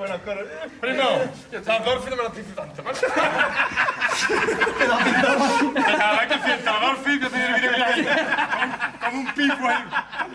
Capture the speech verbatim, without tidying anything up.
me la cara. Primo, la Dolphy no me la pifi tanto, ¿vale? La verdad que sí, la Dolphy, yo tenía que ir ahí, como un pico ahí.